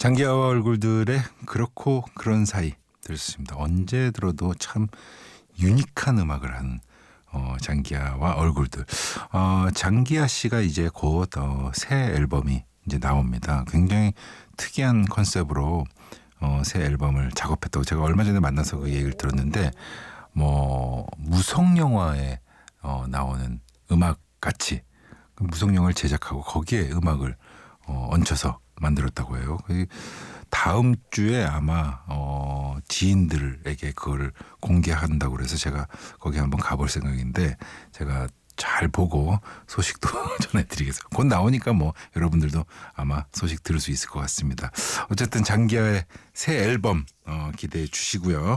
장기하와 얼굴들의 그렇고 그런 사이 들었습니다. 언제 들어도 참 유니크한 음악을 하는 장기하와 얼굴들. 장기하 씨가 이제 곧 새 앨범이 이제 나옵니다. 굉장히 특이한 컨셉으로 새 앨범을 작업했다고 제가 얼마 전에 만나서 그 얘기를 들었는데, 뭐 무성 영화에 나오는 음악 같이 무성 영화를 제작하고 거기에 음악을 얹혀서 만들었다고 해요. 다음 주에 아마 지인들에게 그걸 공개한다고 그래서 제가 거기 한번 가볼 생각인데, 제가 잘 보고 소식도 전해드리겠습니다. 곧 나오니까 뭐 여러분들도 아마 소식 들을 수 있을 것 같습니다. 어쨌든 장기하의 새 앨범 기대해 주시고요.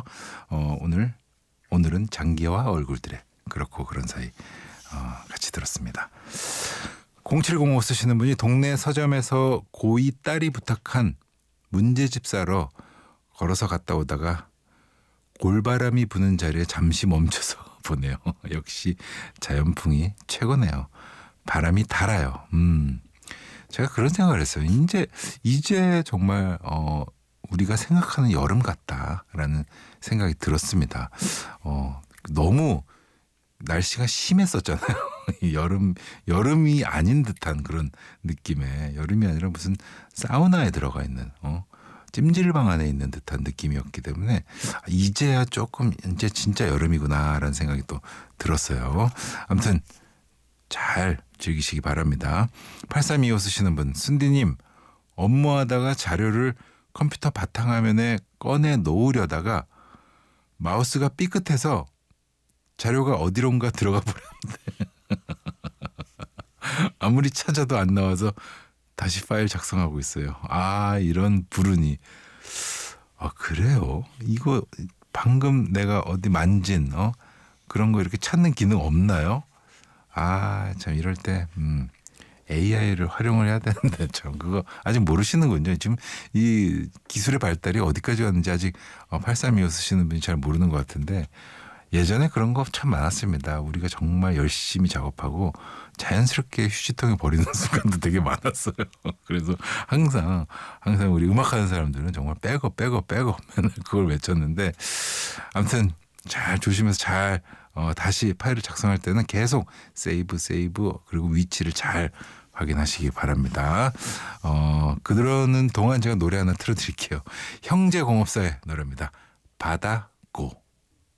오늘은 장기하와 얼굴들의 그렇고 그런 사이 같이 들었습니다. 0705 쓰시는 분이 동네 서점에서 고2 딸이 부탁한 문제집 사러 걸어서 갔다 오다가 골바람이 부는 자리에 잠시 멈춰서 보네요. 역시 자연풍이 최고네요. 바람이 달아요. 제가 그런 생각을 했어요. 이제 정말 우리가 생각하는 여름 같다라는 생각이 들었습니다. 너무 날씨가 심했었잖아요. 여름이 아닌 듯한 그런 느낌의, 여름이 아니라 무슨 사우나에 들어가 있는 찜질방 안에 있는 듯한 느낌이었기 때문에 이제야 조금 이제 진짜 여름이구나라는 생각이 또 들었어요. 아무튼 잘 즐기시기 바랍니다. 8325 쓰시는 분, 순디님, 업무하다가 자료를 컴퓨터 바탕화면에 꺼내 놓으려다가 마우스가 삐끗해서 자료가 어디론가 들어가 버렸는데 아무리 찾아도 안 나와서 다시 파일 작성하고 있어요. 이런 불운이. 그래요? 이거 방금 내가 어디 만진 그런 거 이렇게 찾는 기능 없나요? 참 이럴 때 AI를 활용을 해야 되는데 참 그거 아직 모르시는군요. 지금 이 기술의 발달이 어디까지 왔는지 아직 8325 쓰시는 분이 잘 모르는 것 같은데, 예전에 그런 거 참 많았습니다. 우리가 정말 열심히 작업하고 자연스럽게 휴지통에 버리는 순간도 되게 많았어요. 그래서 항상 우리 음악하는 사람들은 정말 백업 맨날 그걸 외쳤는데, 아무튼 잘 조심해서 잘 다시 파일을 작성할 때는 계속 세이브 그리고 위치를 잘 확인하시기 바랍니다. 그러는 동안 제가 노래 하나 틀어드릴게요. 형제공업사의 노래입니다. 바다고.